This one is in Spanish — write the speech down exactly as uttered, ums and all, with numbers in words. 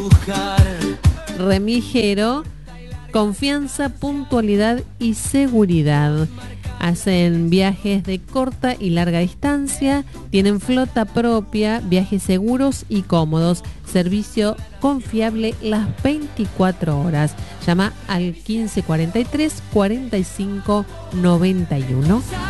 Remigero, confianza, puntualidad y seguridad. Hacen viajes de corta y larga distancia, tienen flota propia, viajes seguros y cómodos, servicio confiable las veinticuatro horas. Llama al quince cuarenta y tres cuarenta y cinco noventa y uno.